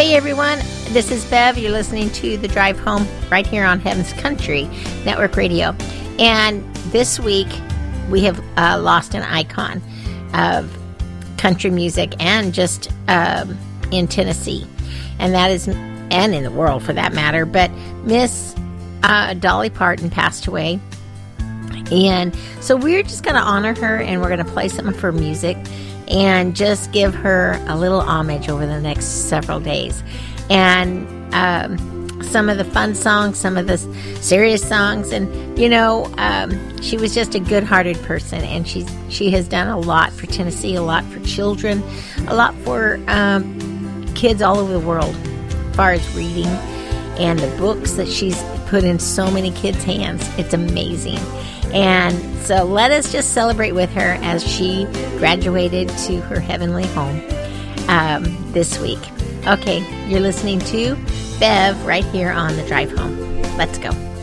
Hey everyone, this is Bev. You're listening to The Drive Home right here on Heaven's Country Network Radio. And this week we have lost an icon of country music and just in Tennessee. And that is, and in the world for that matter, but Miss Dolly Parton passed away. And so we're just going to honor her, and we're going to play some of her music and just give her a little homage over the next several days. And some of the fun songs, some of the serious songs, and she was just a good-hearted person, and she has done a lot for Tennessee, a lot for children, a lot for kids all over the world, as far as reading and the books that she's put in so many kids' hands. It's amazing. And so let us just celebrate with her as she graduated to her heavenly home this week. Okay, you're listening to Bev right here on The Drive Home. Let's go.